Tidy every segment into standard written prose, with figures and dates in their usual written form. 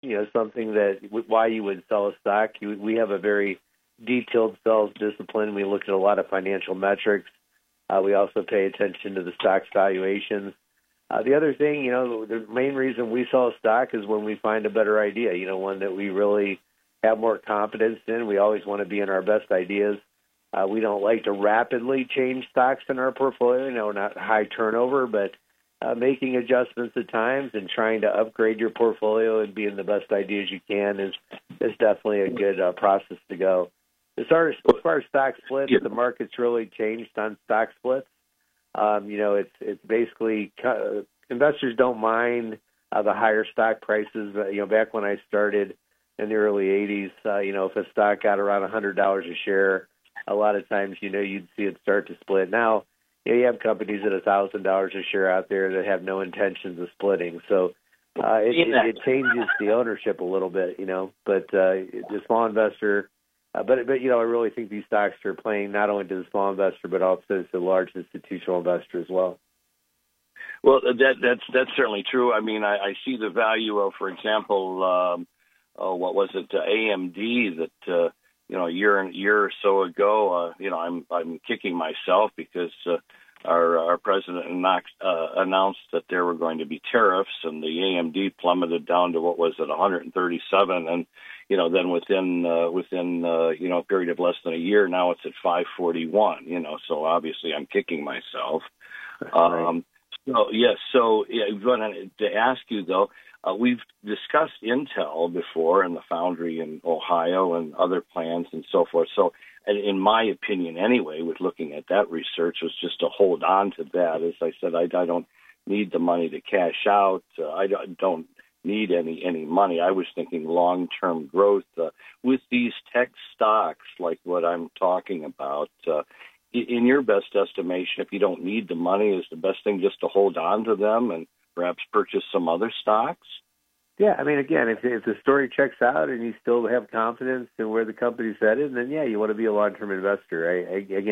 something why you would sell a stock. We have a very detailed sales discipline. We look at a lot of financial metrics. We also pay attention to the stock's valuations. The other thing, the main reason we sell a stock is when we find a better idea, one that we really have more confidence in. We always want to be in our best ideas. We don't like to rapidly change stocks in our portfolio, not high turnover, but making adjustments at times and trying to upgrade your portfolio and be in the best ideas you can is definitely a good process to go. As far as stock splits, the market's really changed on stock splits. It's basically investors don't mind the higher stock prices. Back when I started in the early 80s, if a stock got around $100 a share, a lot of times, you'd see it start to split. Now, you have companies at $1,000 a share out there that have no intentions of splitting. So it changes the ownership a little bit, but the small investor. But I really think these stocks are playing not only to the small investor, but also to the large institutional investor as well. Well, that's certainly true. I mean, I see the value of, for example, what was it, AMD that a year or so ago. I'm kicking myself because our president announced that there were going to be tariffs, and the AMD plummeted down to what was it, 137, and then within a period of less than a year, now it's at 541. So obviously I'm kicking myself. Right. I'm going to ask you though. We've discussed Intel before and the foundry in Ohio and other plans and so forth. So, in my opinion, anyway, with looking at that research, was just to hold on to that. As I said, I don't need the money to cash out. I don't need any money. I was thinking long-term growth with these tech stocks, like what I'm talking about. In your best estimation, if you don't need the money, is the best thing just to hold on to them and perhaps purchase some other stocks? Yeah, I mean, again, if the story checks out and you still have confidence in where the company's headed, then yeah, you want to be a long-term investor.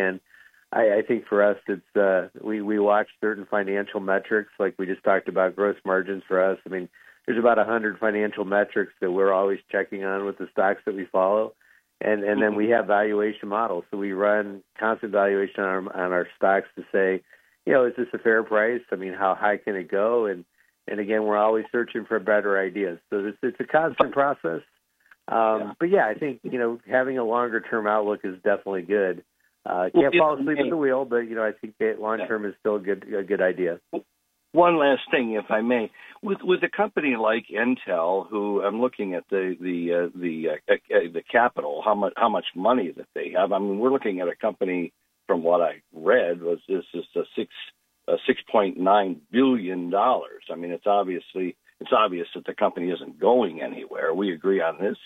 I think for us, it's we watch certain financial metrics, like we just talked about gross margins for us. I mean, there's about 100 financial metrics that we're always checking on with the stocks that we follow, and then we have valuation models. So we run constant valuation on our stocks to say, is this a fair price? I mean, how high can it go? And again, we're always searching for better ideas. So it's a constant process. But yeah, I think, having a longer term outlook is definitely good. Can't fall asleep at the wheel, but, I think that long term is still a good idea. One last thing, if I may, with a company like Intel, who I'm looking at the capital, how much money that they have. I mean, we're looking at a company. From what I read, was this is $6.9 billion. I mean, it's obvious that the company isn't going anywhere. We agree on this.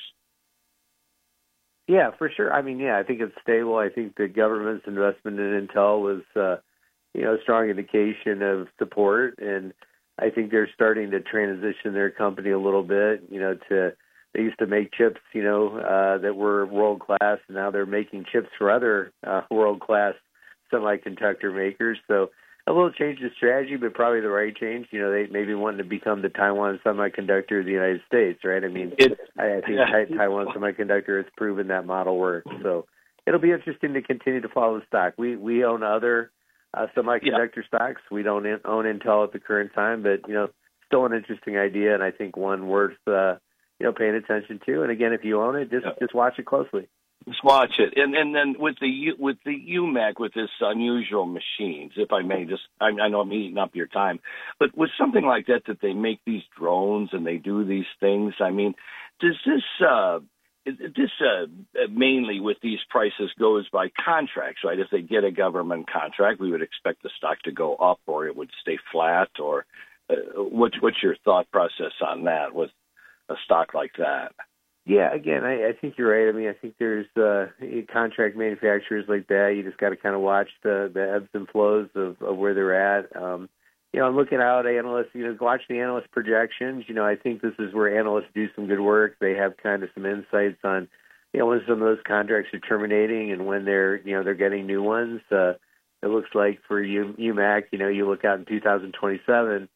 Yeah, for sure. I mean, yeah, I think it's stable. I think the government's investment in Intel was, a strong indication of support, and I think they're starting to transition their company a little bit. They used to make chips, that were world-class, and now they're making chips for other world-class semiconductor makers. So a little change in strategy, but probably the right change. They maybe wanting to become the Taiwan Semiconductor of the United States, right? I mean, I think Taiwan Semiconductor has proven that model works. So it'll be interesting to continue to follow the stock. We own other semiconductor stocks. We don't own Intel at the current time, but, still an interesting idea, and I think one worth paying attention to. And again, if you own it, just watch it closely. Just watch it. And then with the UMAC, with this unusual machines, if I may, I know I'm eating up your time, but with something like that they make these drones and they do these things. I mean, does this mainly with these prices goes by contracts, right? If they get a government contract, we would expect the stock to go up, or it would stay flat, or what's your thought process on that with a stock like that? Yeah, again, I think you're right. I mean, I think there's contract manufacturers like that. You just got to kind of watch the ebbs and flows of where they're at. I'm looking out at analysts, watch the analyst projections. I think this is where analysts do some good work. They have kind of some insights on, when some of those contracts are terminating and when they're getting new ones. It looks like for UMAC, you look out in 2027,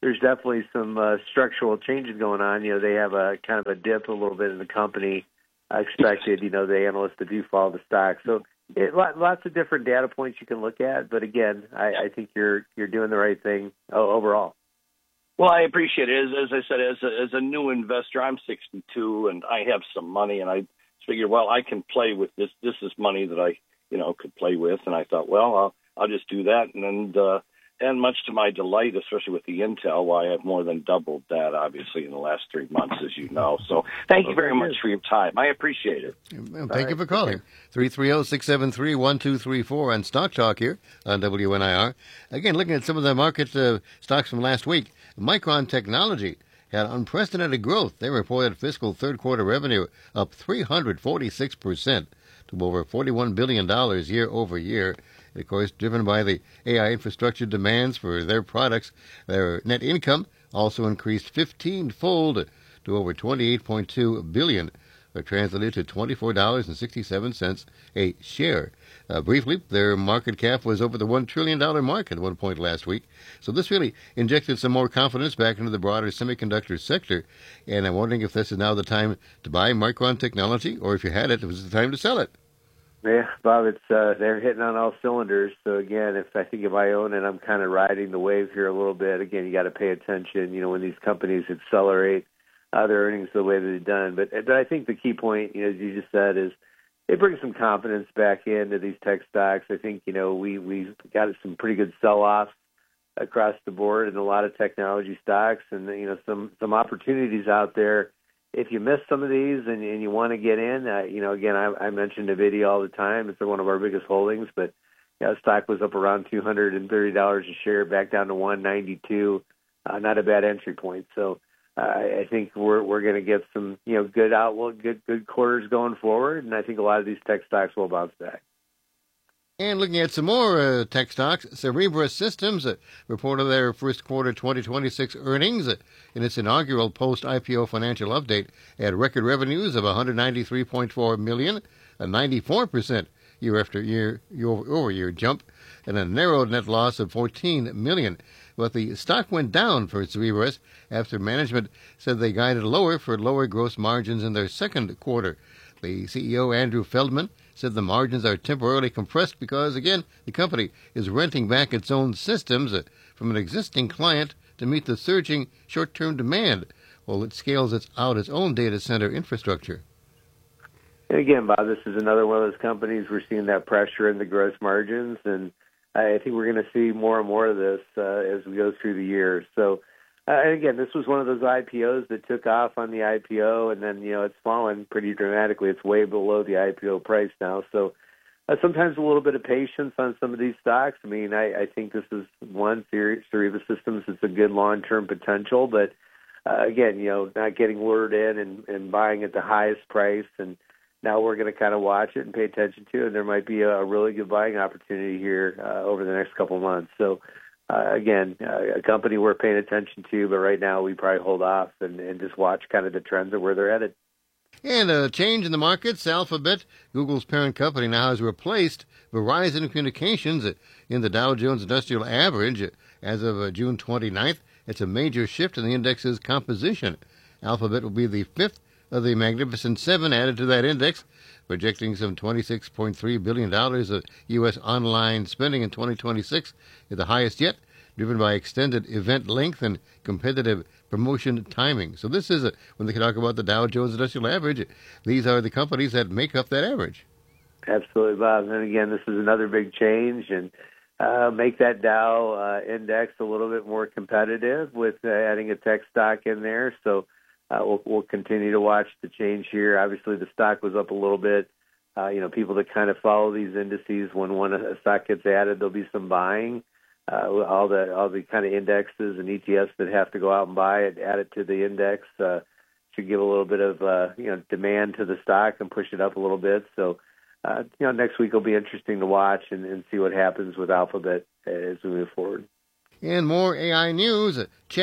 there's definitely some structural changes going on. They have a kind of a dip a little bit in the company expected. The analysts that do follow the stock. So lots of different data points you can look at. But again, I think you're doing the right thing overall. Well, I appreciate it. As I said, as a new investor, I'm 62 and I have some money, and I figured, well, I can play with this. This is money that I, could play with, and I thought, well, I'll just do that, and much to my delight, especially with the Intel, why I've more than doubled that, obviously, in the last 3 months, as you know. So thank you very much for your time. I appreciate it. Well, thank you for calling. 330-673-1234 on Stock Talk here on WNIR. Again, looking at some of the market stocks from last week, Micron Technology had unprecedented growth. They reported fiscal third quarter revenue up 346% to over $41 billion year over year. Of course, driven by the AI infrastructure demands for their products, their net income also increased 15-fold to over $28.2 billion, or translated to $24.67 a share. Briefly, their market cap was over the $1 trillion mark at one point last week. So this really injected some more confidence back into the broader semiconductor sector. And I'm wondering if this is now the time to buy Micron Technology, or if you had it, it was the time to sell it. Yeah, Bob, they're hitting on all cylinders. So again, if I own it, I'm kind of riding the wave here a little bit. Again, you got to pay attention. When these companies accelerate their earnings the way that they've done. But I think the key point, as you just said, is they bring some confidence back into these tech stocks. I think we've got some pretty good sell-offs across the board in a lot of technology stocks, and some opportunities out there. If you miss some of these and you want to get in, again, I mentioned NVIDIA all the time. It's one of our biggest holdings, but the stock was up around $230 a share, back down to $192. Not a bad entry point. So I think we're going to get some good outlook, good quarters going forward, and I think a lot of these tech stocks will bounce back. And looking at some more tech stocks, Cerebras Systems reported their first quarter 2026 earnings in its inaugural post-IPO financial update. It had record revenues of $193.4 million, a 94% year-over-year jump, and a narrowed net loss of $14 million. But the stock went down for Cerebras after management said they guided lower for lower gross margins in their second quarter. The CEO, Andrew Feldman, said the margins are temporarily compressed because, again, the company is renting back its own systems from an existing client to meet the surging short-term demand while it scales out its own data center infrastructure. And again, Bob, this is another one of those companies we're seeing that pressure in the gross margins, and I think we're going to see more and more of this as we go through the year. So, again, this was one of those IPOs that took off on the IPO, and then, it's fallen pretty dramatically. It's way below the IPO price now. So sometimes a little bit of patience on some of these stocks. I mean, I think this is one, Cerebras Systems. It's a good long-term potential, but, again, not getting lured in and buying at the highest price. And now we're going to kind of watch it and pay attention to it. And there might be a really good buying opportunity here over the next couple of months. So, again, a company we're paying attention to, but right now we probably hold off and just watch kind of the trends of where they're headed. And a change in the markets. Alphabet, Google's parent company, now has replaced Verizon Communications in the Dow Jones Industrial Average as of June 29th. It's a major shift in the index's composition. Alphabet will be the fifth of the Magnificent Seven added to that index, projecting some $26.3 billion of U.S. online spending in 2026, is the highest yet, driven by extended event length and competitive promotion timing. So this is, when they talk about the Dow Jones Industrial Average, these are the companies that make up that average. Absolutely, Bob. And again, this is another big change, and make that Dow index a little bit more competitive with adding a tech stock in there. So we'll continue to watch the change here. Obviously, the stock was up a little bit. People that kind of follow these indices, when a stock gets added, there'll be some buying. All the kind of indexes and ETFs that have to go out and buy it, add it to the index, should give a little bit of demand to the stock and push it up a little bit. So next week will be interesting to watch and see what happens with Alphabet as we move forward. And more AI news.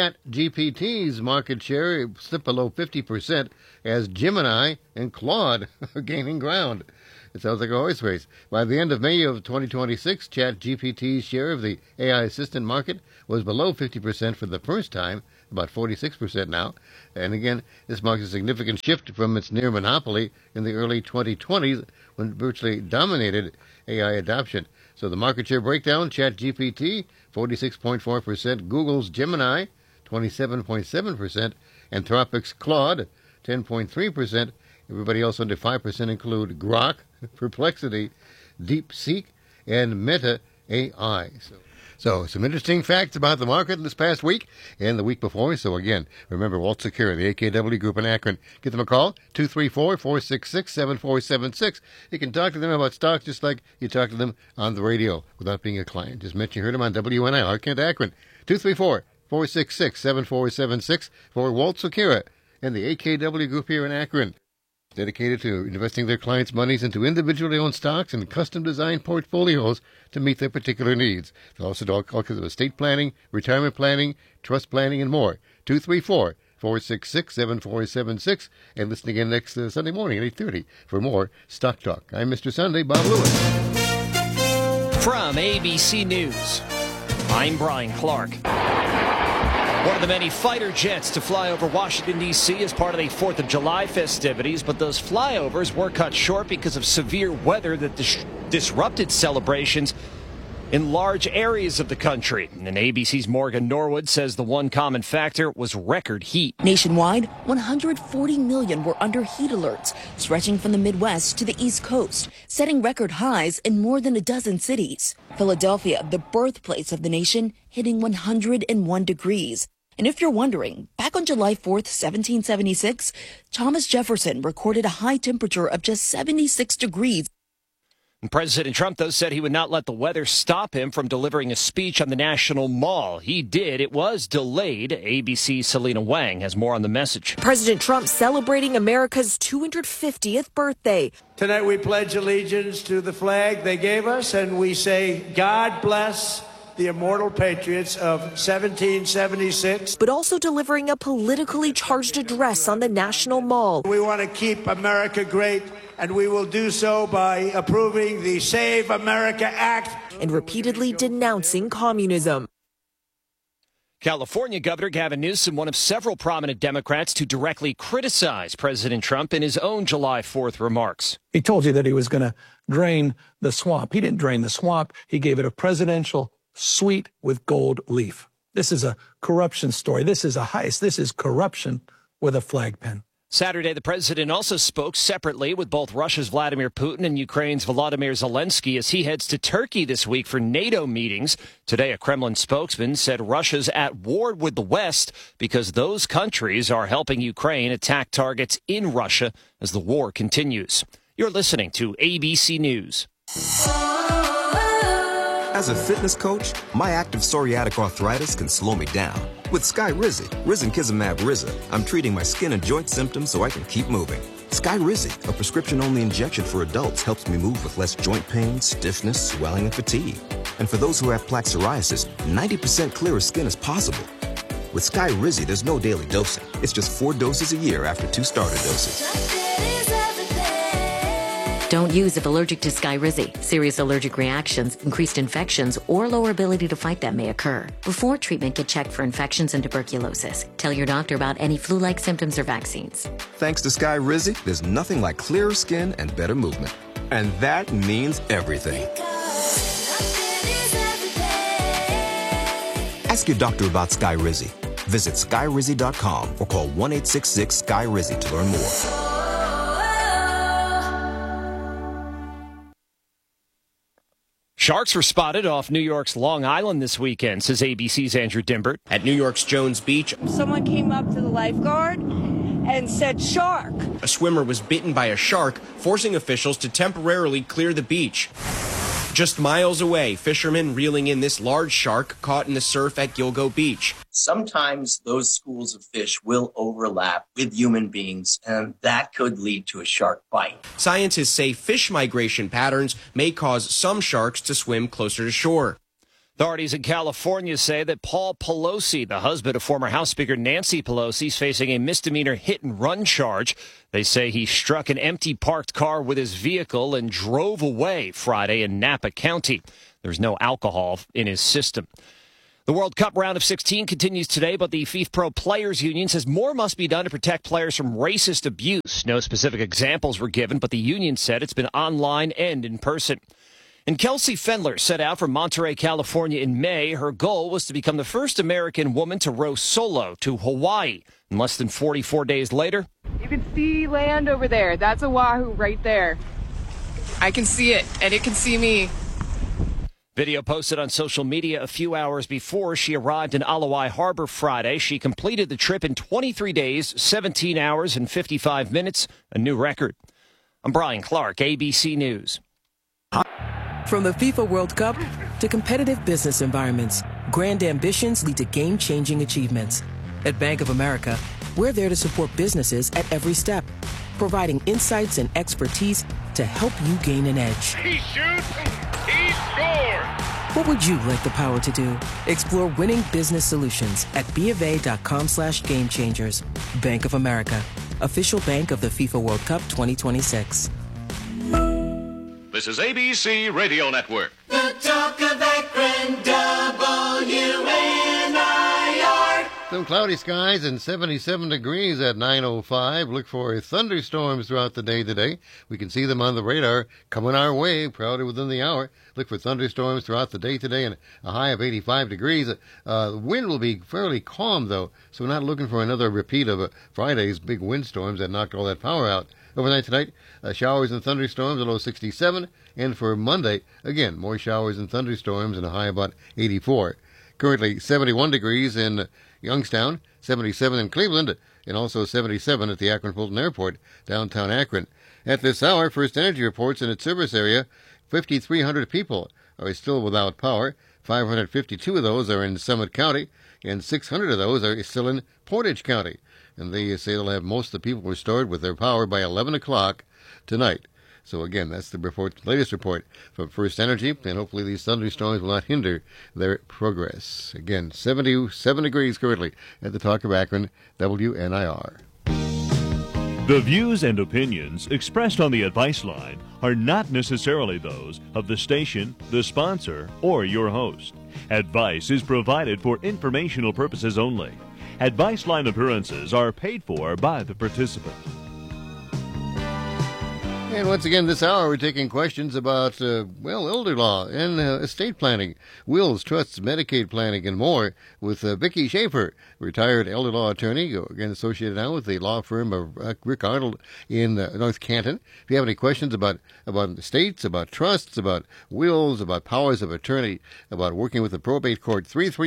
ChatGPT's market share slipped below 50% as Gemini and Claude are gaining ground. It sounds like a horse race. By the end of May of 2026, ChatGPT's share of the AI assistant market was below 50% for the first time, about 46% now. And again, this marks a significant shift from its near monopoly in the early 2020s when it virtually dominated AI adoption. So the market share breakdown, ChatGPT, 46.4%, Google's Gemini, 27.7%, Anthropic's Claude, 10.3%. Everybody else under 5% include Grok, Perplexity, DeepSeek, and Meta AI. So some interesting facts about the market this past week and the week before. So again, remember Walt Secura, the AKW Group in Akron. Give them a call, 234-466-7476. You can talk to them about stocks just like you talk to them on the radio without being a client. Just mention you heard them on WNIR, Kent Akron. 234-466-7476 for Walt Secura and the AKW Group here in Akron. Dedicated to investing their clients' monies into individually owned stocks and custom-designed portfolios to meet their particular needs. They also do all kinds of estate planning, retirement planning, trust planning, and more. 234-466-7476. And listen again next Sunday morning at 8:30 for more Stock Talk. I'm Mr. Sunday, Bob Lewis. From ABC News, I'm Brian Clark. One of the many fighter jets to fly over Washington, D.C. as part of the 4th of July festivities, but those flyovers were cut short because of severe weather that disrupted celebrations in large areas of the country. And ABC's Morgan Norwood says the one common factor was record heat. Nationwide, 140 million were under heat alerts, stretching from the Midwest to the East Coast, setting record highs in more than a dozen cities. Philadelphia, the birthplace of the nation, hitting 101 degrees. And if you're wondering, back on July 4th, 1776, Thomas Jefferson recorded a high temperature of just 76 degrees. And President Trump, though, said he would not let the weather stop him from delivering a speech on the National Mall. He did. It was delayed. ABC's Selena Wang has more on the message. President Trump celebrating America's 250th birthday. Tonight we pledge allegiance to the flag they gave us, and we say, God bless the immortal patriots of 1776. But also delivering a politically charged address on the National Mall. We want to keep America great, and we will do so by approving the Save America Act. And repeatedly denouncing communism. California Governor Gavin Newsom, one of several prominent Democrats to directly criticize President Trump in his own July 4th remarks. He told you that he was going to drain the swamp. He didn't drain the swamp. He gave it a presidential suite with gold leaf. This is a corruption story. This is a heist. This is corruption with a flag pen. Saturday, the president also spoke separately with both Russia's Vladimir Putin and Ukraine's Volodymyr Zelensky as he heads to Turkey this week for NATO meetings. Today, a Kremlin spokesman said Russia's at war with the West because those countries are helping Ukraine attack targets in Russia as the war continues. You're listening to ABC News. As a fitness coach, my active psoriatic arthritis can slow me down. With Skyrizi, risankizumab Riza, I'm treating my skin and joint symptoms so I can keep moving. Skyrizi, a prescription-only injection for adults, helps me move with less joint pain, stiffness, swelling, and fatigue. And for those who have plaque psoriasis, 90% clearer skin is possible. With Skyrizi, there's no daily dosing. It's just 4 doses a year after 2 starter doses. Don't use if allergic to Skyrizi. Serious allergic reactions, increased infections, or lower ability to fight them may occur. Before treatment, get checked for infections and tuberculosis. Tell your doctor about any flu-like symptoms or vaccines. Thanks to Skyrizi, there's nothing like clearer skin and better movement. And that means everything. Ask your doctor about Skyrizi. Visit Skyrizi.com or call 1-866-SKY-RIZI to learn more. Sharks were spotted off New York's Long Island this weekend, says ABC's Andrew Dimbert. At New York's Jones Beach, someone came up to the lifeguard and said, "Shark." A swimmer was bitten by a shark, forcing officials to temporarily clear the beach. Just miles away, fishermen reeling in this large shark caught in the surf at Gilgo Beach. Sometimes those schools of fish will overlap with human beings, and that could lead to a shark bite. Scientists say fish migration patterns may cause some sharks to swim closer to shore. Authorities in California say that Paul Pelosi, the husband of former House Speaker Nancy Pelosi, is facing a misdemeanor hit-and-run charge. They say he struck an empty parked car with his vehicle and drove away Friday in Napa County. There's no alcohol in his system. The World Cup round of 16 continues today, but the FIFPro Players Union says more must be done to protect players from racist abuse. No specific examples were given, but the union said it's been online and in person. And Kelsey Fendler set out from Monterey, California in May. Her goal was to become the first American woman to row solo to Hawaii. And less than 44 days later, you can see land over there. That's Oahu right there. I can see it, and it can see me. Video posted on social media a few hours before she arrived in Alawai Harbor Friday. She completed the trip in 23 days, 17 hours, and 55 minutes, a new record. I'm Brian Clark, ABC News. From the FIFA World Cup to competitive business environments, grand ambitions lead to game-changing achievements. At Bank of America, we're there to support businesses at every step, providing insights and expertise to help you gain an edge. He shoots, he scores! What would you like the power to do? Explore winning business solutions at BofA.com/gamechangers. Bank of America, official bank of the FIFA World Cup 2026. This is ABC Radio Network. The talk of Akron, WNIR. Some cloudy skies and 77 degrees at 9:05. Look for thunderstorms throughout the day today. We can see them on the radar coming our way, probably within the hour. Look for thunderstorms throughout the day today and a high of 85 degrees. The wind will be fairly calm, though, so we're not looking for another repeat of Friday's big windstorms that knocked all that power out. Overnight tonight, showers and thunderstorms, a low 67. And for Monday, again, more showers and thunderstorms and a high about 84. Currently 71 degrees in Youngstown, 77 in Cleveland, and also 77 at the Akron-Fulton Airport, downtown Akron. At this hour, First Energy reports in its service area, 5,300 people are still without power. 552 of those are in Summit County, and 600 of those are still in Portage County. And they say they'll have most of the people restored with their power by 11 o'clock tonight. So again, that's the latest report from First Energy, and hopefully these thunderstorms will not hinder their progress. Again, 77 degrees currently at the Talk of Akron, WNIR. The views and opinions expressed on the Advice Line are not necessarily those of the station, the sponsor, or your host. Advice is provided for informational purposes only. Advice Line appearances are paid for by the participant. And once again, this hour, we're taking questions about, elder law and estate planning, wills, trusts, Medicaid planning, and more with Vicki Schaefer, retired elder law attorney, again associated now with the law firm of Rick Arnold in North Canton. If you have any questions about estates, about trusts, about wills, about powers of attorney, about working with the probate court,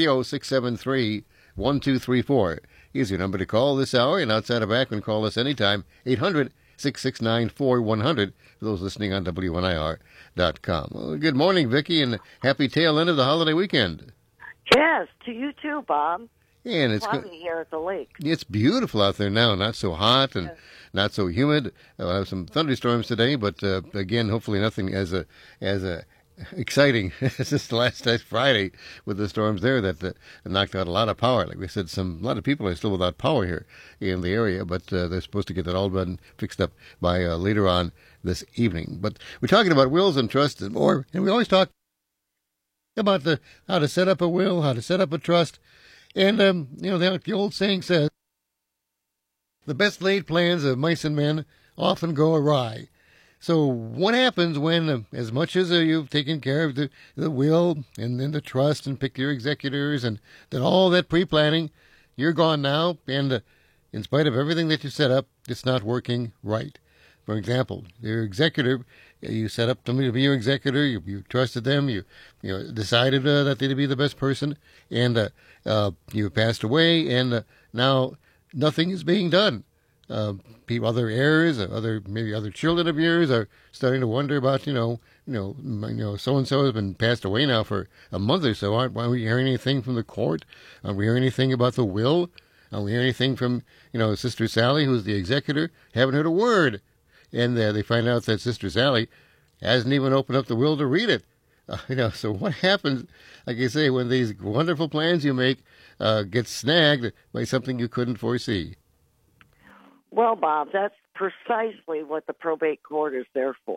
330-673-1234 is your number to call this hour. And outside of Akron, call us anytime, 800-669-4100 for those listening on WNIR.com. Well, good morning, Vicki, and happy tail end of the holiday weekend. Yes, to you too, Bob. And it's cloudy here at the lake. It's beautiful out there now, not so hot and not so humid. We'll have some thunderstorms today, but again, hopefully nothing as exciting as this last Friday with the storms there that knocked out a lot of power. Like we said, a lot of people are still without power here in the area, but they're supposed to get that all done, fixed up by later on this evening. But we're talking about wills and trusts and more, and we always talk about how to set up a will, how to set up a trust, and the old saying says, the best laid plans of mice and men often go awry. So what happens when, as much as you've taken care of the will and then the trust and picked your executors and done all that pre-planning, you're gone now, and in spite of everything that you set up, it's not working right. For example, your executor, you set up somebody to be your executor, you trusted them, you decided that they'd be the best person, and you passed away, and now nothing is being done. Other heirs, maybe other children of yours are starting to wonder about, so and so has been passed away now for a month or so. Aren't we hearing anything from the court? Aren't we hearing anything about the will? Aren't we hearing anything from, Sister Sally, who's the executor? Haven't heard a word. And they find out that Sister Sally hasn't even opened up the will to read it. So what happens, like you say, when these wonderful plans you make get snagged by something you couldn't foresee? Well, Bob, that's precisely what the probate court is there for.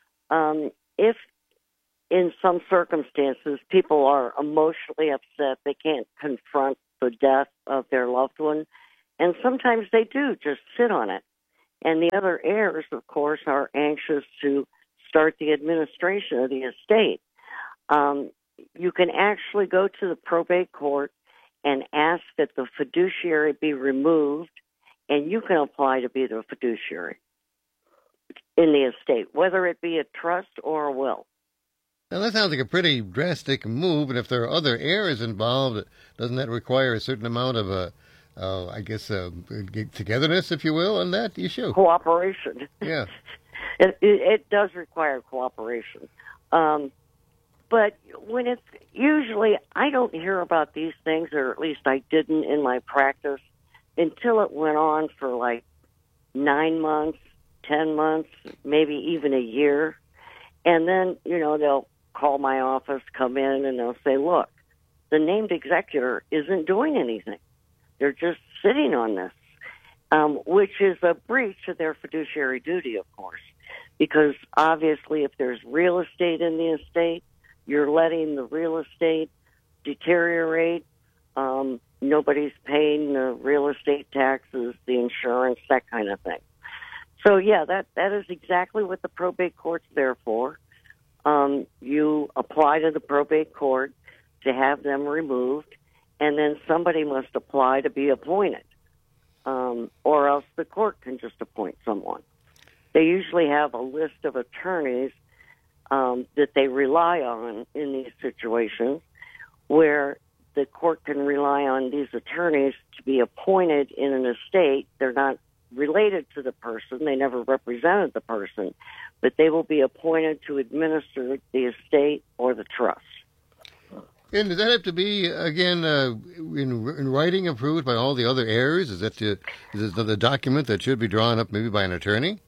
If in some circumstances people are emotionally upset, they can't confront the death of their loved one, and sometimes they do just sit on it. And the other heirs, of course, are anxious to start the administration of the estate. You can actually go to the probate court and ask that the fiduciary be removed, and you can apply to be the fiduciary in the estate, whether it be a trust or a will. Now, that sounds like a pretty drastic move, and if there are other heirs involved, doesn't that require a certain amount of, togetherness, if you will, on that issue? Cooperation. Yeah. It does require cooperation. But when it's usually, I don't hear about these things, or at least I didn't in my practice, until it went on for like 9 months, 10 months, maybe even a year. And then, they'll call my office, come in, and they'll say, look, the named executor isn't doing anything. They're just sitting on this, which is a breach of their fiduciary duty, of course, because obviously if there's real estate in the estate, you're letting the real estate deteriorate. Nobody's paying the real estate taxes, the insurance, that kind of thing. So, yeah, that is exactly what the probate court's there for. You apply to the probate court to have them removed, and then somebody must apply to be appointed, or else the court can just appoint someone. They usually have a list of attorneys that they rely on in these situations, where the court can rely on these attorneys to be appointed in an estate. They're not related to the person. They never represented the person, but they will be appointed to administer the estate or the trust. And does that have to be, again, in writing approved by all the other heirs? Is it the document that should be drawn up maybe by an attorney?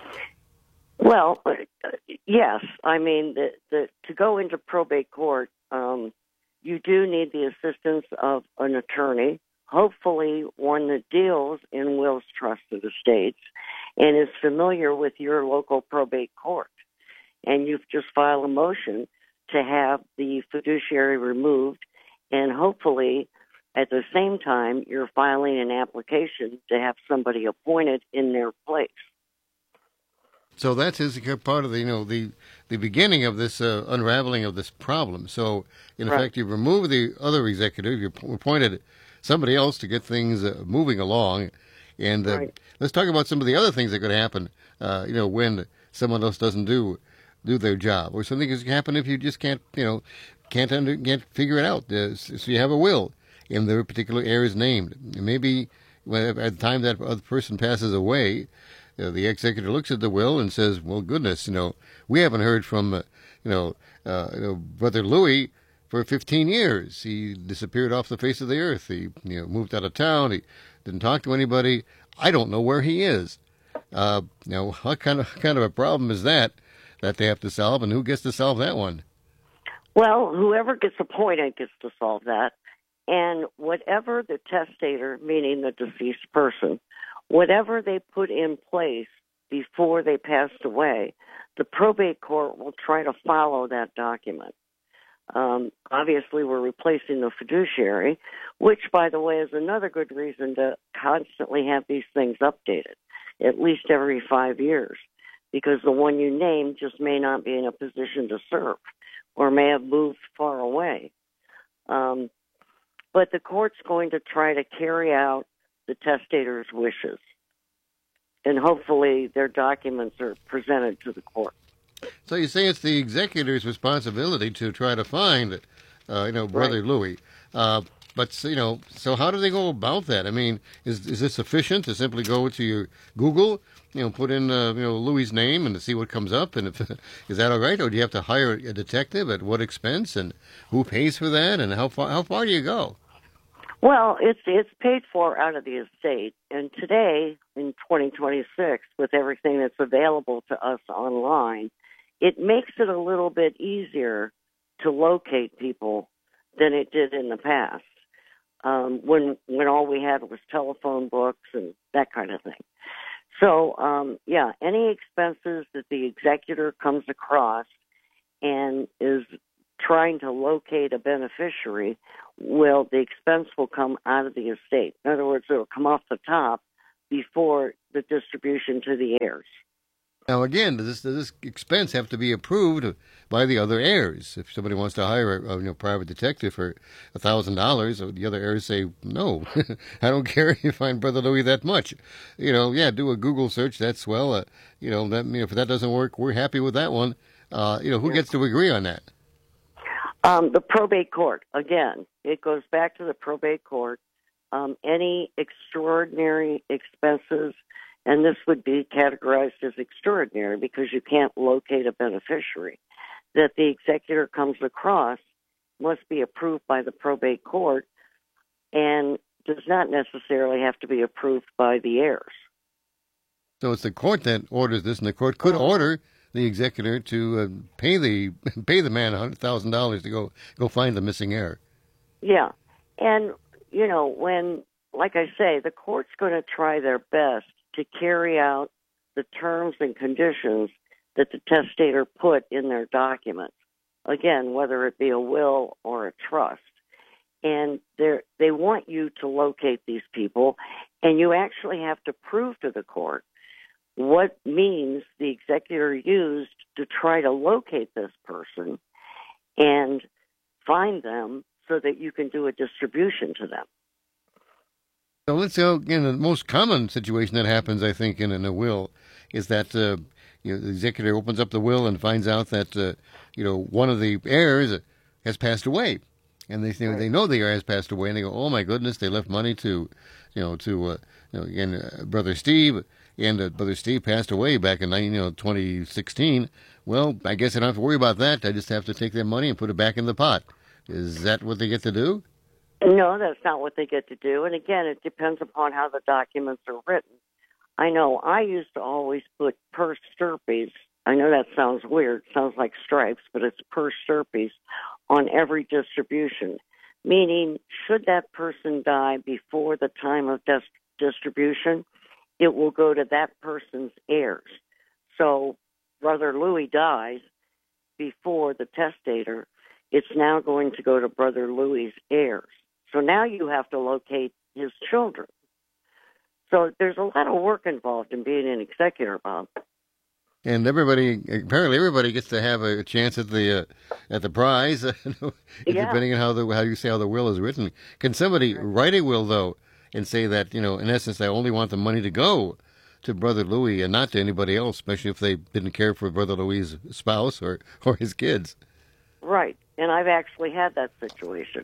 Well, yes. I mean, to go into probate court, you do need the assistance of an attorney, hopefully one that deals in wills, trusts, and estates, and is familiar with your local probate court. And you've just filed a motion to have the fiduciary removed, and hopefully at the same time you're filing an application to have somebody appointed in their place. So that's part of the beginning of this unraveling of this problem. So in effect, you remove the other executive, you appointed somebody else to get things moving along, and let's talk about some of the other things that could happen. When someone else doesn't do their job, or something can happen if you just can't figure it out. So you have a will, and the particular heir is named. Maybe at the time that other person passes away, the executor looks at the will and says, "Well, goodness, we haven't heard from, Brother Louis for 15 years. He disappeared off the face of the earth. He, moved out of town. He didn't talk to anybody. I don't know where he is." What kind of a problem is that they have to solve, and who gets to solve that one? Well, whoever gets appointed gets to solve that. And whatever the testator, meaning the deceased person, whatever they put in place before they passed away, the probate court will try to follow that document. Obviously, we're replacing the fiduciary, which, by the way, is another good reason to constantly have these things updated, at least every 5 years, because the one you named just may not be in a position to serve or may have moved far away. But the court's going to try to carry out the testator's wishes, and hopefully their documents are presented to the court. So you say it's the executor's responsibility to try to find, Brother Louis. But, so how do they go about that? I mean, is this sufficient to simply go to your Google, put in, Louis' name and to see what comes up? And is that all right? Or do you have to hire a detective? At what expense? And who pays for that? And how far do you go? Well, it's paid for out of the estate. And today, in 2026, with everything that's available to us online, it makes it a little bit easier to locate people than it did in the past, when all we had was telephone books and that kind of thing. So, any expenses that the executor comes across and is trying to locate a beneficiary, the expense will come out of the estate. In other words, it will come off the top before the distribution to the heirs. Now, again, does this expense have to be approved by the other heirs? If somebody wants to hire a private detective for $1,000, the other heirs say, no, I don't care if you find Brother Louis that much. Do a Google search. That's swell. If that doesn't work, we're happy with that one. Who gets to agree on that? The probate court. Again, it goes back to the probate court. Any extraordinary expenses, and this would be categorized as extraordinary because you can't locate a beneficiary, that the executor comes across must be approved by the probate court and does not necessarily have to be approved by the heirs. So it's the court that orders this, and the court could order the executor to pay the man $100,000 to go find the missing heir. Yeah, and when, like I say, the court's going to try their best to carry out the terms and conditions that the testator put in their document. Again, whether it be a will or a trust. And they want you to locate these people, and you actually have to prove to the court what means the executor used to try to locate this person and find them so that you can do a distribution to them. So let's go, again, the most common situation that happens, I think, in a will is that the executor opens up the will and finds out that one of the heirs has passed away, and they know the heir has passed away, and they go, oh my goodness, they left money to Brother Steve, and Brother Steve passed away back in 2016. Well, I guess I don't have to worry about that. I just have to take their money and put it back in the pot. Is that what they get to do? No, that's not what they get to do. And again, it depends upon how the documents are written. I know I used to always put per stirpes. I know that sounds weird. It sounds like stripes, but it's per stirpes on every distribution. Meaning, should that person die before the time of distribution, it will go to that person's heirs. So, Brother Louis dies before the testator. It's now going to go to Brother Louis' heirs. So now you have to locate his children. So there's a lot of work involved in being an executor, Bob. And apparently everybody gets to have a chance at the prize, depending on how you say how the will is written. Can somebody write a will, though, and say that, in essence, I only want the money to go to Brother Louis and not to anybody else, especially if they didn't care for Brother Louis' spouse or his kids? Right. And I've actually had that situation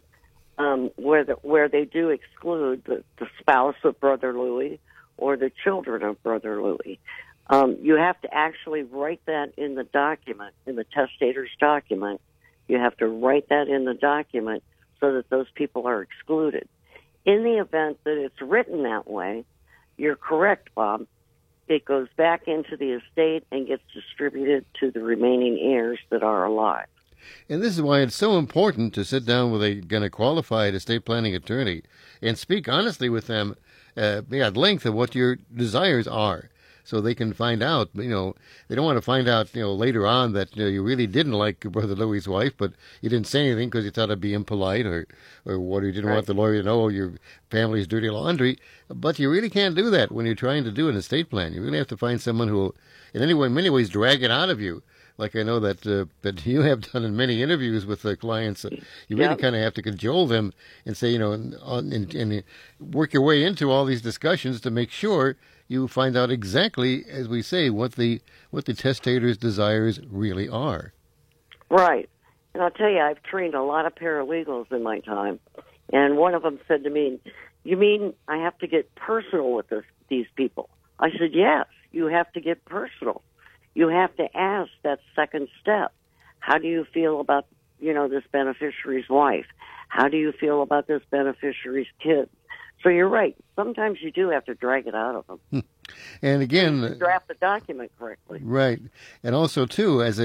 where they do exclude the spouse of Brother Louis or the children of Brother Louis. You have to actually write that in the document, in the testator's document. You have to write that in the document so that those people are excluded. In the event that it's written that way, you're correct, Bob. It goes back into the estate and gets distributed to the remaining heirs that are alive. And this is why it's so important to sit down with a qualified estate planning attorney and speak honestly with them at length of what your desires are, so they can find out. They don't want to find out later on that you really didn't like Brother Louis' wife, but you didn't say anything because you thought it'd be impolite or you didn't want the lawyer to know your family's dirty laundry. But you really can't do that when you're trying to do an estate plan. You really have to find someone who will, in many ways, drag it out of you. Like I know that you have done in many interviews with the clients. You really kind of have to cajole them and say, and work your way into all these discussions to make sure you find out exactly, as we say, what the testator's desires really are. Right. And I'll tell you, I've trained a lot of paralegals in my time. And one of them said to me, you mean I have to get personal with these people? I said, yes, you have to get personal. You have to ask that second step. How do you feel about, this beneficiary's wife? How do you feel about this beneficiary's kids? So you're right. Sometimes you do have to drag it out of them. And again, to draft the document correctly. Right. And also, too, as a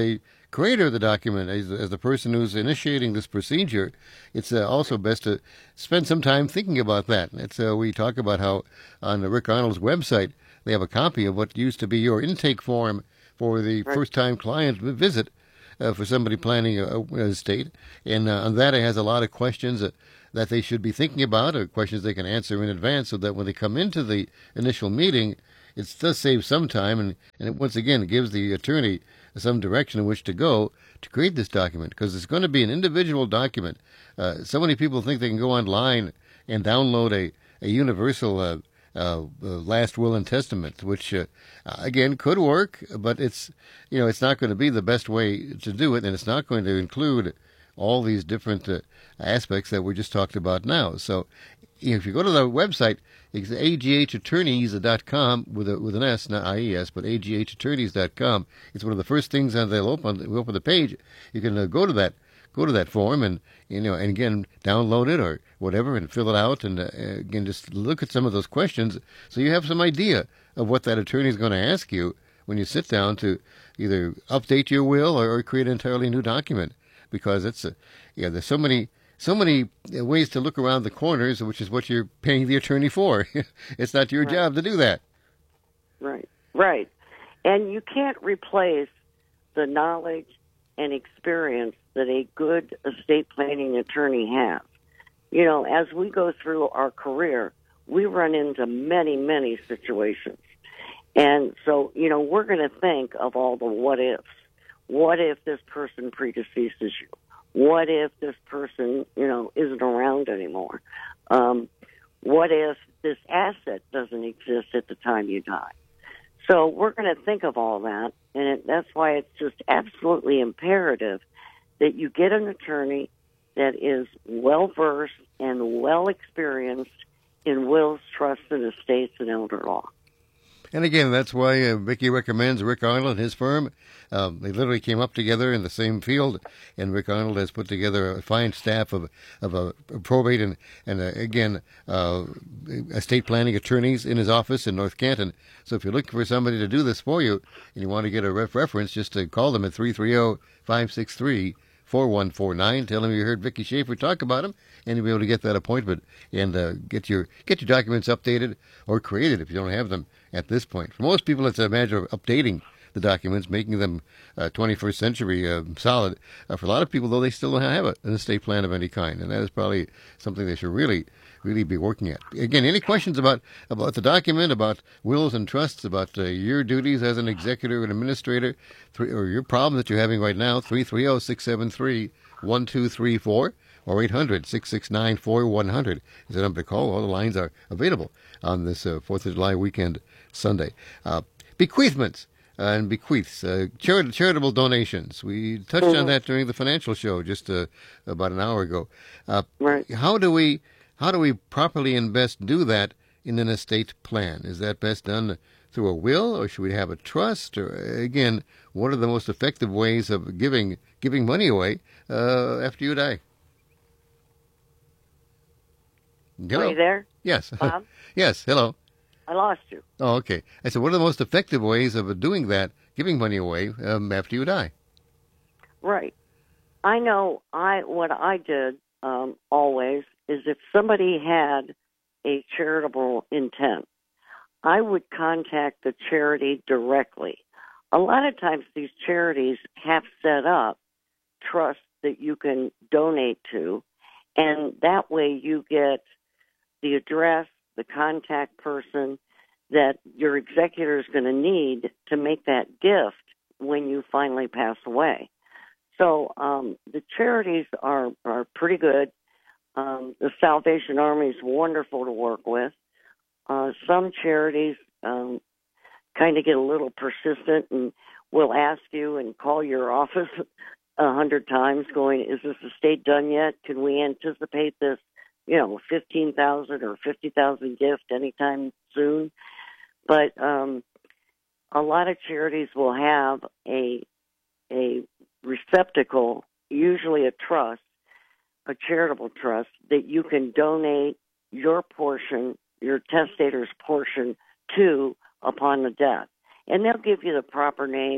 creator of the document, as the person who's initiating this procedure, it's also best to spend some time thinking about that. We talk about how on Rick Arnold's website they have a copy of what used to be your intake form for the first-time client visit for somebody planning a estate. And on that, it has a lot of questions that they should be thinking about, or questions they can answer in advance, so that when they come into the initial meeting, it does save some time, and it, once again, gives the attorney some direction in which to go to create this document, because it's going to be an individual document. So many people think they can go online and download a universal last will and testament, which again could work, but it's not going to be the best way to do it, and it's not going to include all these different aspects that we just talked about now. So if you go to the website, it's aghattorneys.com with an S, not IES, but aghattorneys.com. It's one of the first things that they'll open. We open the page. You can go to that form and again download it or whatever and fill it out, and again just look at some of those questions so you have some idea of what that attorney is going to ask you when you sit down to either update your will or create an entirely new document, because it's there's so many ways to look around the corners, which is what you're paying the attorney for. It's not your job to do that. Right. And you can't replace the knowledge and experience that a good estate planning attorney has. As we go through our career, we run into many, many situations. And so, we're going to think of all the what ifs. What if this person predeceases you? What if this person, isn't around anymore? What if this asset doesn't exist at the time you die? So we're going to think of all that, and that's why it's just absolutely imperative that you get an attorney that is well-versed and well-experienced in wills, trusts, and estates and elder law. And again, that's why Vicki recommends Rick Arnold and his firm. They literally came up together in the same field, and Rick Arnold has put together a fine staff of probate and estate planning attorneys in his office in North Canton. So if you're looking for somebody to do this for you and you want to get a reference, just call them at 330-563-4149. Tell them you heard Vicki Schaefer talk about him, and you'll be able to get that appointment and get your documents updated or created if you don't have them at this point. For most people, it's a matter of updating the documents, making them 21st century solid. For a lot of people, though, they still don't have an estate plan of any kind, and that is probably something they should really be working at. Again, any questions about the document, about wills and trusts, about your duties as an executor and administrator, or your problem that you're having right now, 330-673-1234 or 800-669-4100 is the number to call. All the lines are available on this 4th of July weekend Sunday. Bequeathments and bequeaths, charitable donations. We touched on that during the financial show just about an hour ago. How do we properly and best do that in an estate plan? Is that best done through a will, or should we have a trust? Or again, what are the most effective ways of giving money away after you die? Hello? Are you there? Yes. Bob? Yes. Hello. I lost you. Oh, okay. I said, what are the most effective ways of doing that, giving money away after you die? Right. I know what I did always is if somebody had a charitable intent, I would contact the charity directly. A lot of times these charities have set up trusts that you can donate to, and that way you get the address, the contact person that your executor is going to need to make that gift when you finally pass away. So the charities are pretty good. The Salvation Army is wonderful to work with. Some charities kind of get a little persistent and will ask you and call your office 100 times going, is this estate done yet? Can we anticipate this, $15,000 or $50,000 gift anytime soon? But a lot of charities will have a receptacle, usually a trust, a charitable trust, that you can donate your portion, your testator's portion, to upon the death. And they'll give you the proper name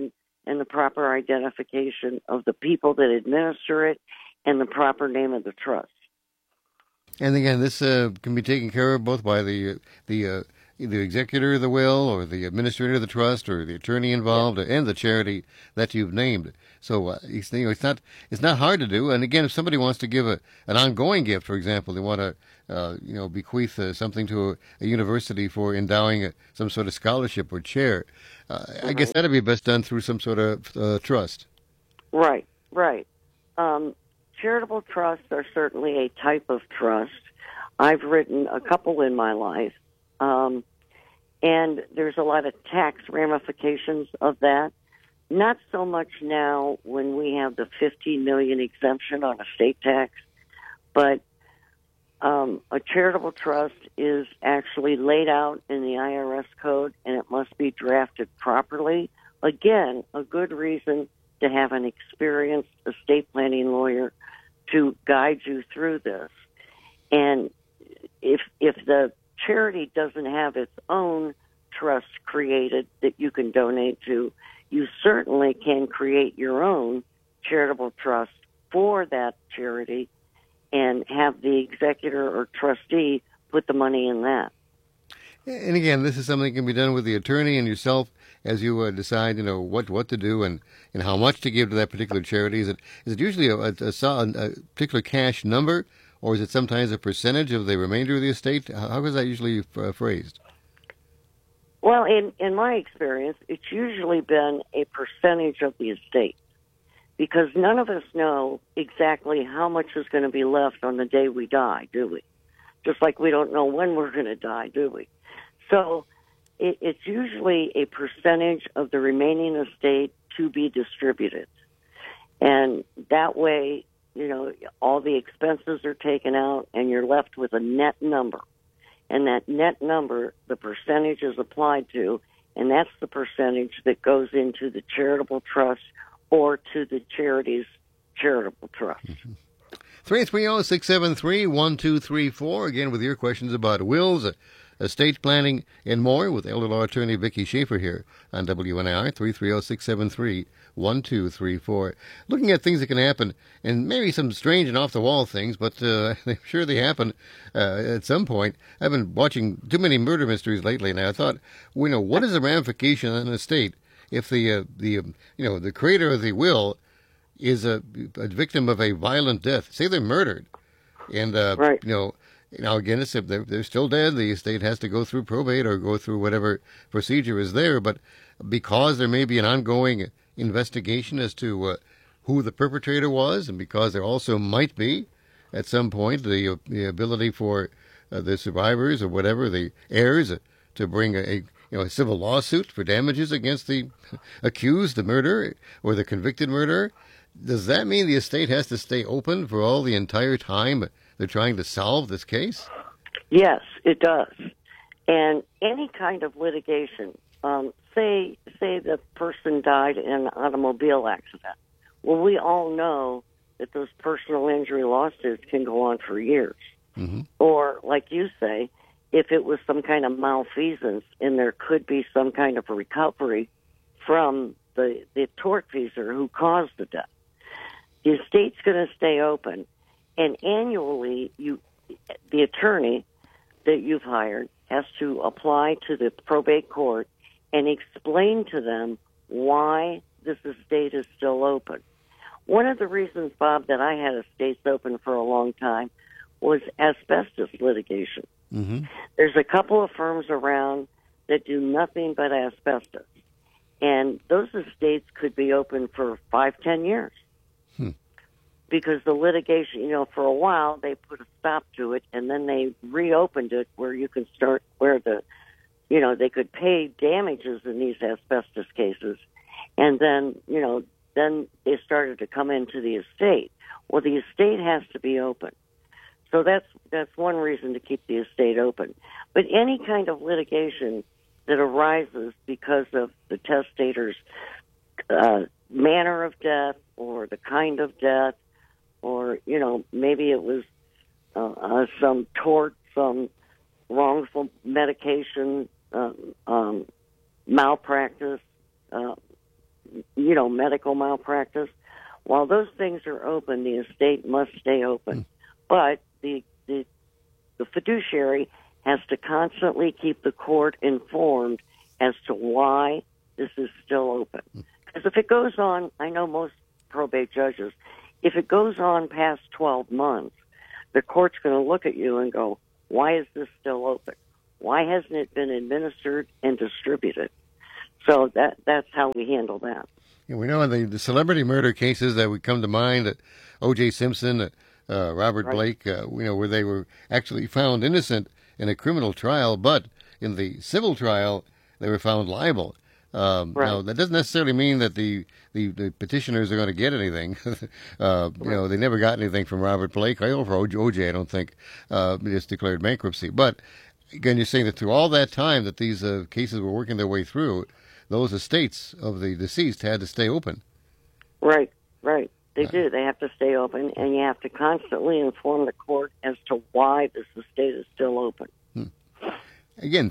and the proper identification of the people that administer it and the proper name of the trust. And again, this can be taken care of both by the executor of the will, or the administrator of the trust, or the attorney involved, and the charity that you've named. So it's not hard to do. And again, if somebody wants to give an ongoing gift, for example, they want to bequeath something to a university for endowing some sort of scholarship or chair, I guess that'd be best done through some sort of trust. Right. Charitable trusts are certainly a type of trust. I've written a couple in my life. And there's a lot of tax ramifications of that. Not so much now when we have the $15 million exemption on estate tax, but a charitable trust is actually laid out in the IRS code, and it must be drafted properly. Again, a good reason to have an experienced estate planning lawyer to guide you through this. And if the charity doesn't have its own trust created that you can donate to, you certainly can create your own charitable trust for that charity and have the executor or trustee put the money in that. And again, this is something that can be done with the attorney and yourself as you decide, what to do and how much to give to that particular charity. Is it usually a particular cash number, or is it sometimes a percentage of the remainder of the estate? How is that usually phrased? Well, in my experience, it's usually been a percentage of the estate, because none of us know exactly how much is going to be left on the day we die, do we? Just like we don't know when we're going to die, do we? So it's usually a percentage of the remaining estate to be distributed. And that way, all the expenses are taken out and you're left with a net number. And that net number, the percentage is applied to, and that's the percentage that goes into the charitable trust or to the charity's charitable trust. 330-673-1234. Again, with your questions about wills, estate planning, and more, with elder law attorney Vicki Schaefer here on WNIR, 330-673-1234. Looking at things that can happen, and maybe some strange and off-the-wall things, but I'm sure they happen at some point. I've been watching too many murder mysteries lately, and I thought, what is the ramification on an estate if the creator of the will is a victim of a violent death? Say they're murdered, and right. Now, again, if they're still dead, the estate has to go through probate or go through whatever procedure is there. But because there may be an ongoing investigation as to who the perpetrator was, and because there also might be, at some point, the ability for the survivors or whatever, the heirs, to bring a civil lawsuit for damages against the accused, the murderer, or the convicted murderer, does that mean the estate has to stay open for all the entire time they're trying to solve this case? Yes, it does. And any kind of litigation, say the person died in an automobile accident. Well, we all know that those personal injury lawsuits can go on for years. Mm-hmm. Or, like you say, if it was some kind of malfeasance and there could be some kind of a recovery from the tortfeasor who caused the death, the estate's going to stay open. And annually, the attorney that you've hired has to apply to the probate court and explain to them why this estate is still open. One of the reasons, Bob, that I had estates open for a long time was asbestos litigation. Mm-hmm. There's a couple of firms around that do nothing but asbestos. And those estates could be open for 5-10 years. Because the litigation, for a while they put a stop to it, and then they reopened it where you can start, where they could pay damages in these asbestos cases. And then, then they started to come into the estate. Well, the estate has to be open. So that's one reason to keep the estate open. But any kind of litigation that arises because of the testator's manner of death or the kind of death, or, maybe it was some tort, some wrongful medication, malpractice, medical malpractice. While those things are open, the estate must stay open. But the fiduciary has to constantly keep the court informed as to why this is still open. Because if it goes on, I know most probate judges, if it goes on past 12 months, the court's going to look at you and go, why is this still open? Why hasn't it been administered and distributed? So that's how we handle that. Yeah, we know in the celebrity murder cases that would come to mind, O.J. Simpson, Robert Blake, where they were actually found innocent in a criminal trial, but in the civil trial, they were found liable. Now, that doesn't necessarily mean that the petitioners are going to get anything. They never got anything from Robert Blake or for O.J., I don't think. Just declared bankruptcy. But, again, you're saying that through all that time that these cases were working their way through, those estates of the deceased had to stay open. Right. They do. They have to stay open, and you have to constantly inform the court as to why this estate is still open. Again,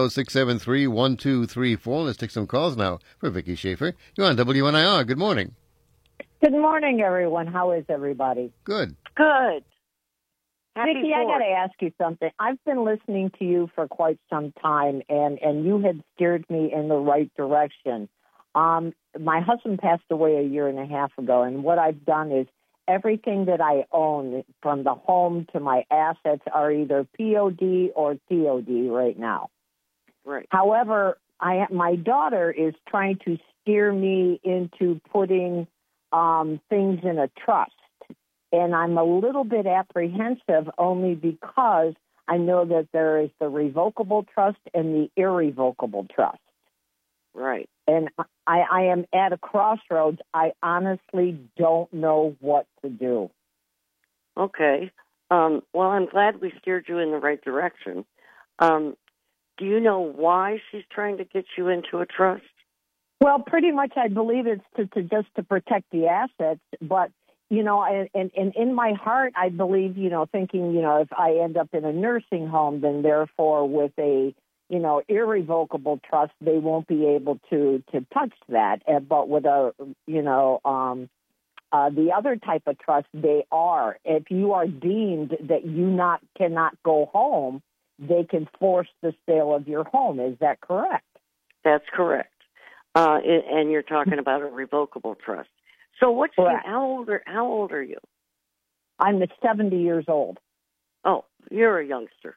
330-673-1234. Let's take some calls now for Vicki Schaefer. You're on WNIR. Good morning. Good morning, everyone. How is everybody? Good. Happy Vicki, I got to ask you something. I've been listening to you for quite some time, and you had steered me in the right direction. My husband passed away a year and a half ago, and what I've done is everything that I own, from the home to my assets, are either POD or TOD right now. Right. However, my daughter is trying to steer me into putting things in a trust. And I'm a little bit apprehensive only because I know that there is the revocable trust and the irrevocable trust. Right. And I am at a crossroads. I honestly don't know what to do. Okay. Well, I'm glad we steered you in the right direction. Do you know why she's trying to get you into a trust? Well, pretty much I believe it's just to protect the assets, but and in my heart, I believe, thinking, if I end up in a nursing home, then therefore with a, irrevocable trust, they won't be able to touch that. But with the other type of trust, they are. If you are deemed that you cannot go home, they can force the sale of your home. Is that correct? That's correct. And you're talking about a revocable trust. So how old are you? I'm 70 years old. Oh, you're a youngster.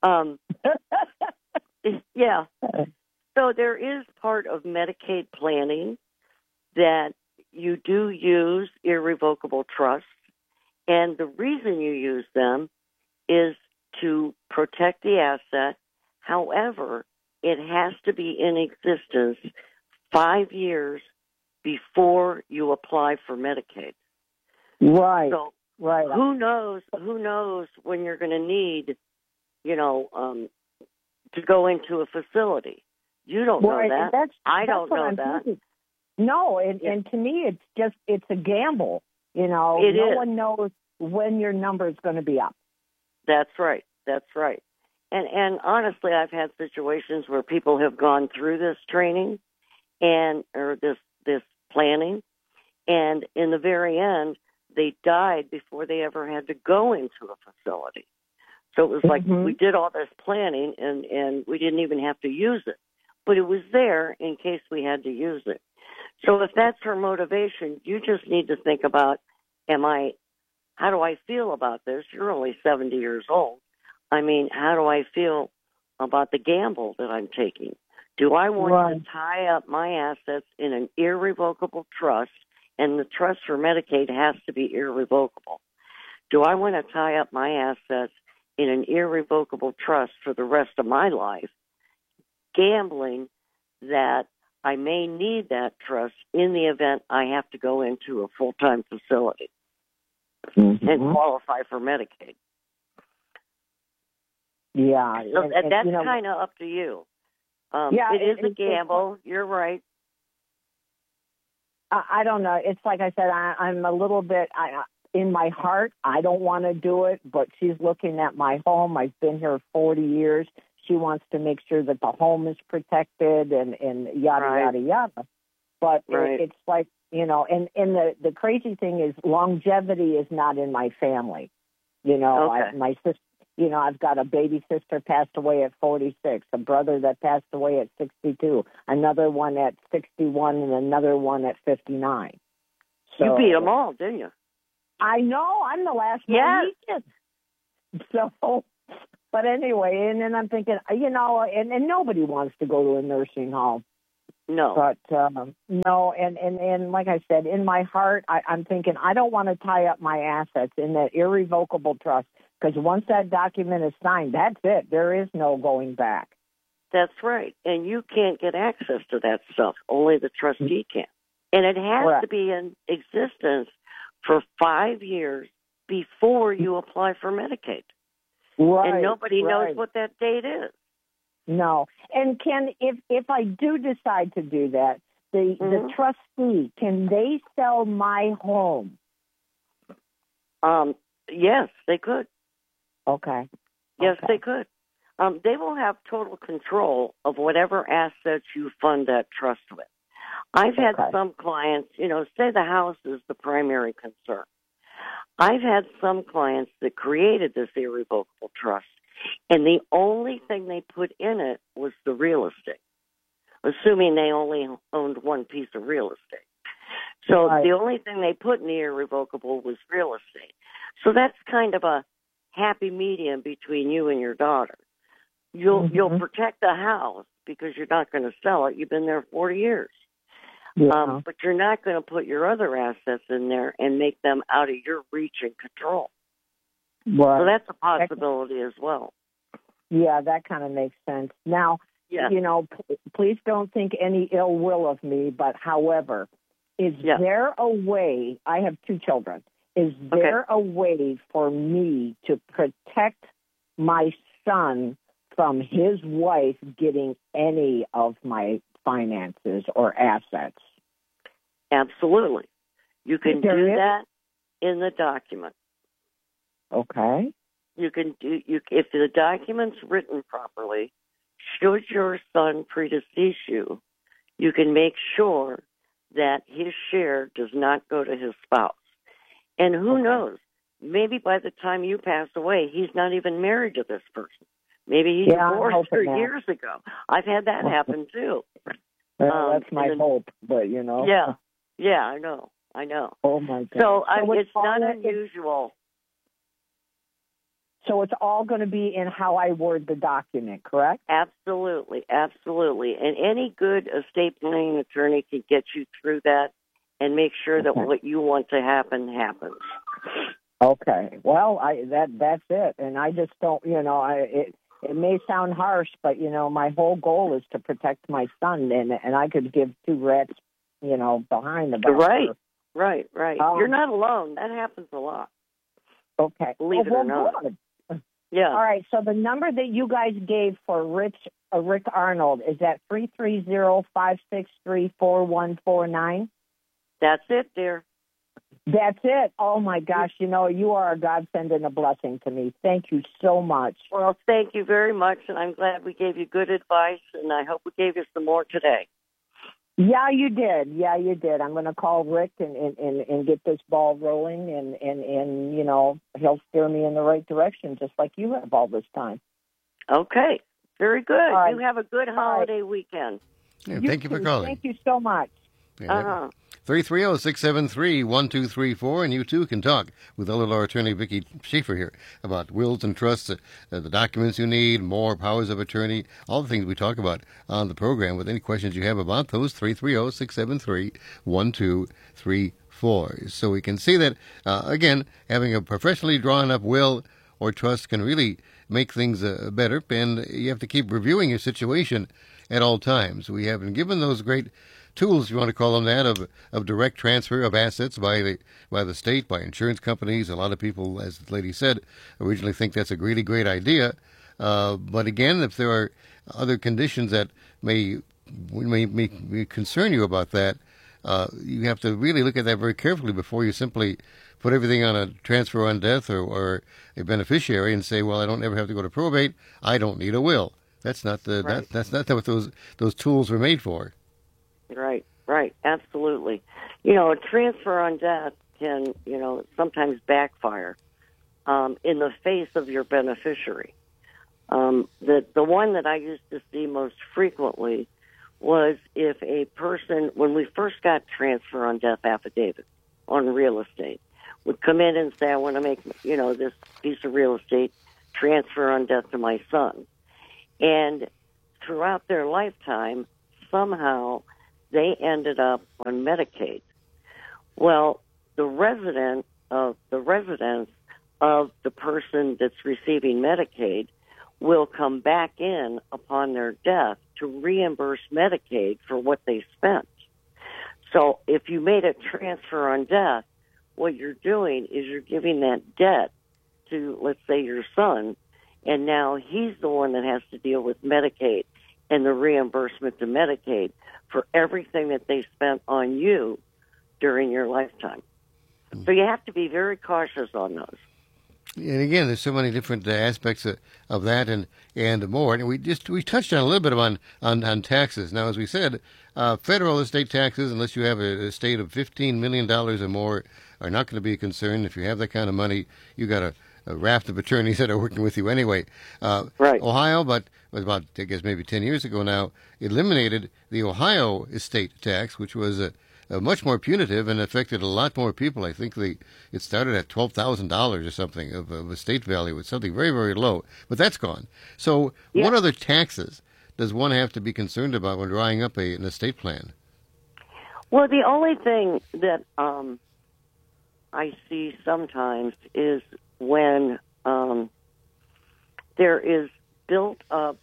Yeah. So there is part of Medicaid planning that you do use irrevocable trusts, and the reason you use them is to protect the asset. However, it has to be in existence 5 years before you apply for Medicaid. Right. So right. Who knows when you're going to need, to go into a facility. You don't know that. I don't know that. Thinking. No, and to me, it's a gamble. No one knows when your number is going to be up. That's right. And honestly, I've had situations where people have gone through this training or this planning, and in the very end, they died before they ever had to go into a facility. So it was like we did all this planning, and we didn't even have to use it. But it was there in case we had to use it. So if that's her motivation, you just need to think about, how do I feel about this? You're only 70 years old. How do I feel about the gamble that I'm taking? Do I want to tie up my assets in an irrevocable trust, and the trust for Medicaid has to be irrevocable? Do I want to tie up my assets in an irrevocable trust for the rest of my life, gambling that I may need that trust in the event I have to go into a full-time facility and qualify for Medicaid? Yeah. So that's kind of up to you. It is a gamble. You're right. I don't know. It's like I said, I'm a little bit... in my heart, I don't want to do it, but she's looking at my home. I've been here 40 years. She wants to make sure that the home is protected and yada, yada, yada. But Right. it's like, you know, and the crazy thing is longevity is not in my family. You know, Okay. my sister, you know, I've got a baby sister passed away at 46, a brother that passed away at 62, another one at 61, and another one at 59. So, You beat them all, didn't you? I know. I'm the last Yes. one. So, but anyway, and then I'm thinking, you know, and nobody wants to go to a nursing home. No. But, no, and like I said, in my heart, I'm thinking I don't want to tie up my assets in that irrevocable trust, because once that document is signed, that's it. There is no going back. That's right. And you can't get access to that stuff. Only the trustee can. And it has Correct. to be in existence for 5 years before you apply for Medicaid. Right. And nobody knows right. what that date is. No. And if I do decide to do that, the trustee, can they sell my home? Yes, they could. Okay. Yes, Okay. they could. They will have total control of whatever assets you fund that trust with. I've had some clients, you know, say the house is the primary concern. I've had some clients that created this irrevocable trust, and the only thing they put in it was the real estate, assuming they only owned one piece of real estate. So the only thing they put in the irrevocable was real estate. So that's kind of a happy medium between you and your daughter. You'll protect the house because you're not going to sell it. You've been there 40 years. Yeah. But you're not going to put your other assets in there and make them out of your reach and control. Right. So that's a possibility as well. Yeah, that kind of makes sense. Now, you know, please don't think any ill will of me, but however, is there a way, I have 2 children, is there a way for me to protect my son from his wife getting any of my finances or assets? Absolutely. You can do that in the document. Okay. You can do if the document's written properly, should your son predecease you, you can make sure that his share does not go to his spouse. And who knows? Maybe by the time you pass away, he's not even married to this person. Maybe he divorced her years ago. I've had that happen too. Well, that's my hope, but you know. Yeah, I know. Oh my God! So it's not unusual. So it's all going to be in how I word the document, correct? Absolutely, absolutely. And any good estate planning attorney can get you through that and make sure that what you want to happen happens. Okay. Well, that's it. And I just don't, you know, it may sound harsh, but you know, my whole goal is to protect my son, and I could give 2 rats, you know, behind the back. Right. You're not alone. That happens a lot. Okay. Believe it or not. Good. Yeah. All right. So the number that you guys gave for Rick Arnold, is that 330-563-4149? That's it, dear. That's it. Oh my gosh! You know, you are a godsend and a blessing to me. Thank you so much. Well, thank you very much, and I'm glad we gave you good advice, and I hope we gave you some more today. Yeah, you did. I'm going to call Rick and get this ball rolling, and you know, he'll steer me in the right direction, just like you have all this time. Okay, very good. Right. You have a good holiday weekend. Yeah, thank you for calling. Thank you so much. 330-673-1234, and you too can talk with elder law attorney Vicki Schaefer here about wills and trusts, the documents you need, more powers of attorney, all the things we talk about on the program. With any questions you have about those, 330-673-1234. So we can see that, again, having a professionally drawn up will or trust can really make things better, and you have to keep reviewing your situation at all times. We have been given those great tools, if you want to call them that, of direct transfer of assets by the state, by insurance companies. A lot of people, as the lady said, originally think that's a really great idea. But again, if there are other conditions that may concern you about that, you have to really look at that very carefully before you simply put everything on a transfer on death or a beneficiary and say, well, I don't ever have to go to probate. I don't need a will. That's not that's not what those tools were made for. Right. Right, absolutely. A transfer on death can, sometimes backfire in the face of your beneficiary. The one that I used to see most frequently was if a person, when we first got transfer on death affidavits on real estate, would come in and say, I want to make, this piece of real estate transfer on death to my son. And throughout their lifetime, somehow they ended up on Medicaid. Well, the residence of the person that's receiving Medicaid will come back in upon their death to reimburse Medicaid for what they spent. So if you made a transfer on death, what you're doing is you're giving that debt to, let's say, your son, and now he's the one that has to deal with Medicaid and the reimbursement to Medicaid for everything that they spent on you during your lifetime. So you have to be very cautious on those. And again, there's so many different aspects of that and more. And we touched on a little bit on taxes. Now, as we said, federal estate taxes, unless you have a estate of $15 million or more, are not going to be a concern. If you have that kind of money, you got a raft of attorneys that are working with you anyway. Right. Ohio, but was about, I guess, maybe 10 years ago now, eliminated the Ohio estate tax, which was much more punitive and affected a lot more people. I think it started at $12,000 or something of estate value. It's something very, very low. But that's gone. So what other taxes does one have to be concerned about when drawing up an estate plan? Well, the only thing that I see sometimes is when there is built up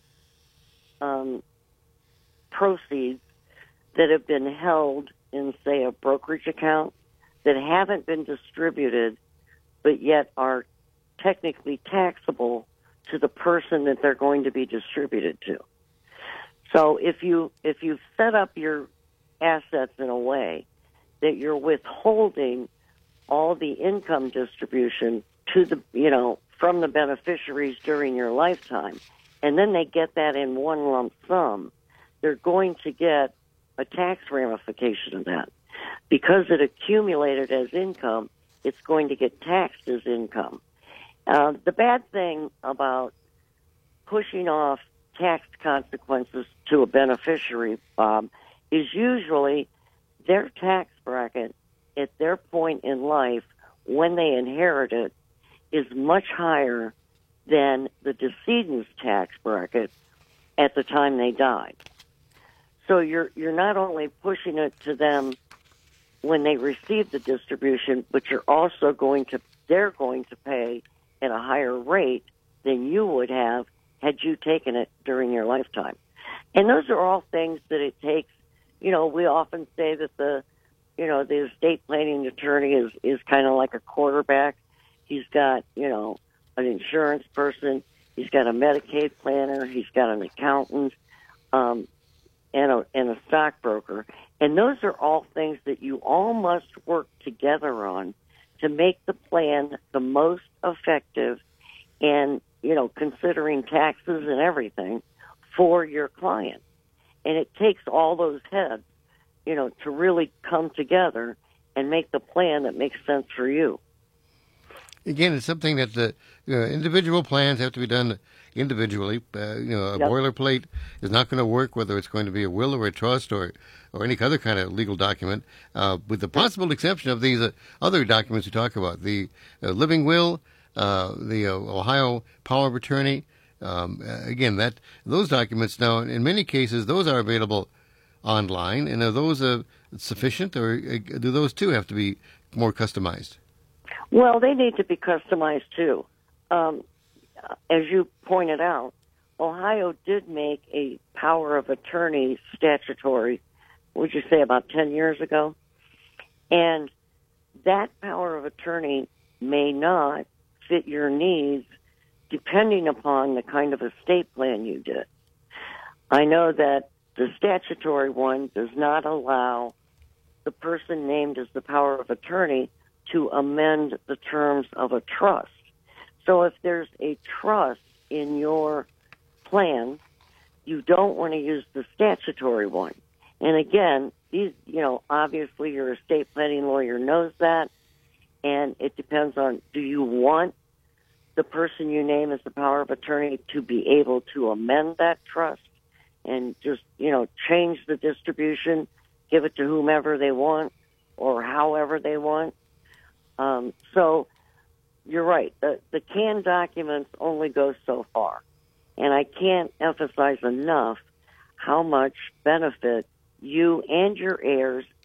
proceeds that have been held in, say, a brokerage account that haven't been distributed, but yet are technically taxable to the person that they're going to be distributed to. So if you set up your assets in a way that you're withholding all the income distribution to the, from the beneficiaries during your lifetime, and then they get that in one lump sum, they're going to get a tax ramification of that. Because it accumulated as income, it's going to get taxed as income. The bad thing about pushing off tax consequences to a beneficiary, Bob, is usually their tax bracket at their point in life when they inherit it is much higher than the decedent's tax bracket at the time they died. So you're not only pushing it to them when they receive the distribution, but they're going to pay at a higher rate than you would have had you taken it during your lifetime. And those are all things that it takes. We often say that the estate planning attorney is kind of like a quarterback. He's got, an insurance person. He's got a Medicaid planner. He's got an accountant. And a stockbroker. And those are all things that you all must work together on to make the plan the most effective and, considering taxes and everything for your client. And it takes all those heads, to really come together and make the plan that makes sense for you. Again, it's something that the individual plans have to be done individually. Boilerplate is not going to work, whether it's going to be a will or a trust or any other kind of legal document, with the possible exception of these other documents we talk about, the living will, the Ohio power of attorney. Again, those documents now, in many cases, those are available online. And are those sufficient, or do those too have to be more customized? Well, they need to be customized too. As you pointed out, Ohio did make a power of attorney statutory, would you say about 10 years ago? And that power of attorney may not fit your needs depending upon the kind of estate plan you did. I know that the statutory one does not allow the person named as the power of attorney to amend the terms of a trust. So if there's a trust in your plan, you don't want to use the statutory one. And again, these, obviously your estate planning lawyer knows that, and it depends on, do you want the person you name as the power of attorney to be able to amend that trust and just, change the distribution, give it to whomever they want or however they want. So you're right. The canned documents only go so far. And I can't emphasize enough how much benefit you and your heirs